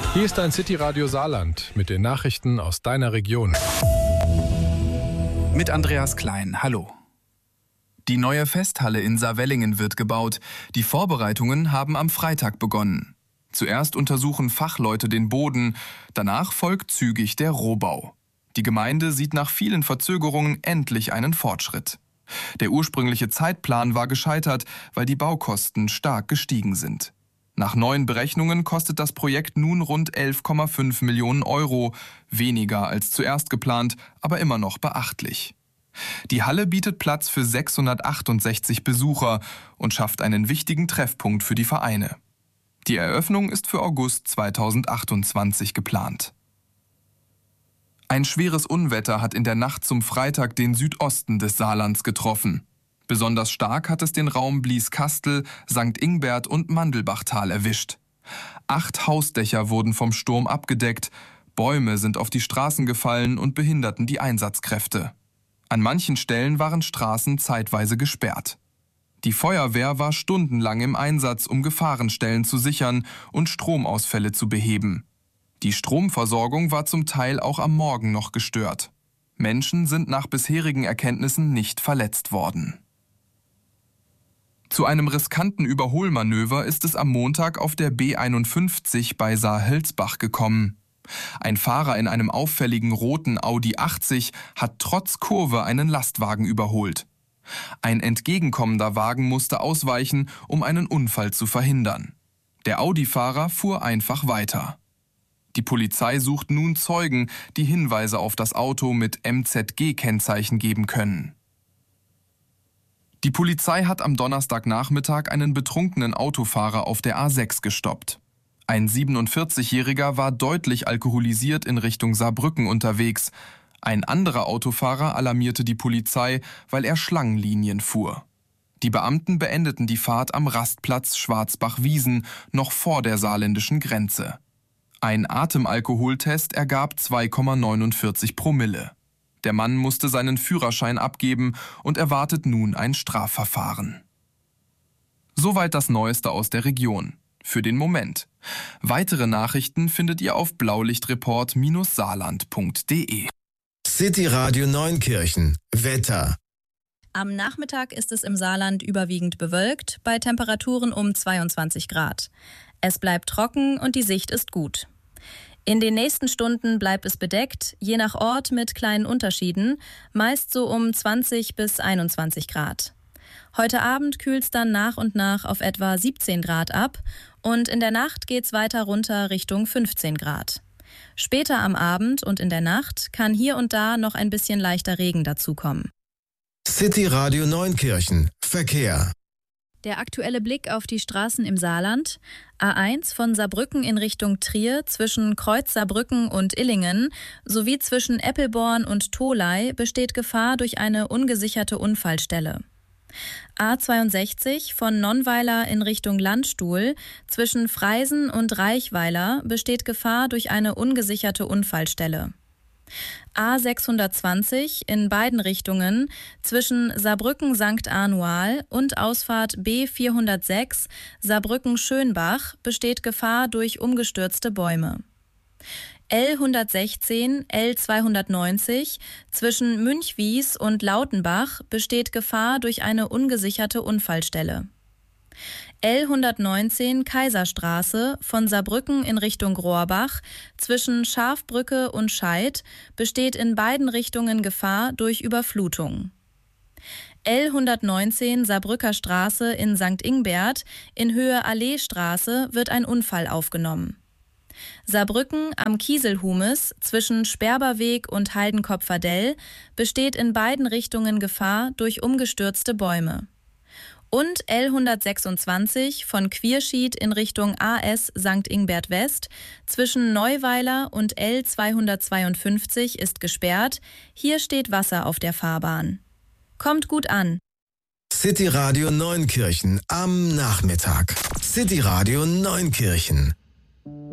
Hier ist ein City-Radio Saarland mit den Nachrichten aus deiner Region. Mit Andreas Klein, hallo. Die neue Festhalle in Saarwellingen wird gebaut. Die Vorbereitungen haben am Freitag begonnen. Zuerst untersuchen Fachleute den Boden, danach folgt zügig der Rohbau. Die Gemeinde sieht nach vielen Verzögerungen endlich einen Fortschritt. Der ursprüngliche Zeitplan war gescheitert, weil die Baukosten stark gestiegen sind. Nach neuen Berechnungen kostet das Projekt nun rund 11,5 Millionen Euro, weniger als zuerst geplant, aber immer noch beachtlich. Die Halle bietet Platz für 668 Besucher und schafft einen wichtigen Treffpunkt für die Vereine. Die Eröffnung ist für August 2028 geplant. Ein schweres Unwetter hat in der Nacht zum Freitag den Südosten des Saarlands getroffen. Besonders stark hat es den Raum Blieskastel, St. Ingbert und Mandelbachtal erwischt. 8 Hausdächer wurden vom Sturm abgedeckt, Bäume sind auf die Straßen gefallen und behinderten die Einsatzkräfte. An manchen Stellen waren Straßen zeitweise gesperrt. Die Feuerwehr war stundenlang im Einsatz, um Gefahrenstellen zu sichern und Stromausfälle zu beheben. Die Stromversorgung war zum Teil auch am Morgen noch gestört. Menschen sind nach bisherigen Erkenntnissen nicht verletzt worden. Zu einem riskanten Überholmanöver ist es am Montag auf der B51 bei Saar-Hölzbach gekommen. Ein Fahrer in einem auffälligen roten Audi 80 hat trotz Kurve einen Lastwagen überholt. Ein entgegenkommender Wagen musste ausweichen, um einen Unfall zu verhindern. Der Audi-Fahrer fuhr einfach weiter. Die Polizei sucht nun Zeugen, die Hinweise auf das Auto mit MZG-Kennzeichen geben können. Die Polizei hat am Donnerstagnachmittag einen betrunkenen Autofahrer auf der A6 gestoppt. Ein 47-Jähriger war deutlich alkoholisiert in Richtung Saarbrücken unterwegs. Ein anderer Autofahrer alarmierte die Polizei, weil er Schlangenlinien fuhr. Die Beamten beendeten die Fahrt am Rastplatz Schwarzbach-Wiesen noch vor der saarländischen Grenze. Ein Atemalkoholtest ergab 2,49 Promille. Der Mann musste seinen Führerschein abgeben und erwartet nun ein Strafverfahren. Soweit das Neueste aus der Region. Für den Moment. Weitere Nachrichten findet ihr auf blaulichtreport-saarland.de. City Radio Neunkirchen. Wetter. Am Nachmittag ist es im Saarland überwiegend bewölkt, bei Temperaturen um 22 Grad. Es bleibt trocken und die Sicht ist gut. In den nächsten Stunden bleibt es bedeckt, je nach Ort mit kleinen Unterschieden, meist so um 20 bis 21 Grad. Heute Abend kühlt es dann nach und nach auf etwa 17 Grad ab und in der Nacht geht es weiter runter Richtung 15 Grad. Später am Abend und in der Nacht kann hier und da noch ein bisschen leichter Regen dazukommen. City Radio Neunkirchen. Verkehr. Der aktuelle Blick auf die Straßen im Saarland. A1 von Saarbrücken in Richtung Trier zwischen Kreuz Saarbrücken und Illingen sowie zwischen Eppelborn und Tholey besteht Gefahr durch eine ungesicherte Unfallstelle. A62 von Nonnweiler in Richtung Landstuhl zwischen Freisen und Reichweiler besteht Gefahr durch eine ungesicherte Unfallstelle. A620 in beiden Richtungen zwischen Saarbrücken-St. Anual und Ausfahrt B406 Saarbrücken-Schönbach besteht Gefahr durch umgestürzte Bäume. L116, L290 zwischen Münchwies und Lautenbach besteht Gefahr durch eine ungesicherte Unfallstelle. L119 Kaiserstraße von Saarbrücken in Richtung Rohrbach zwischen Schafbrücke und Scheid besteht in beiden Richtungen Gefahr durch Überflutung. L119 Saarbrücker Straße in St. Ingbert in Höhe Alleestraße wird ein Unfall aufgenommen. Saarbrücken am Kieselhumes zwischen Sperberweg und Heidenkopferdell besteht in beiden Richtungen Gefahr durch umgestürzte Bäume. Und L126 von Quierschied in Richtung AS St. Ingbert West zwischen Neuweiler und L252 ist gesperrt. Hier steht Wasser auf der Fahrbahn. Kommt gut an. City Radio Neunkirchen am Nachmittag. City Radio Neunkirchen.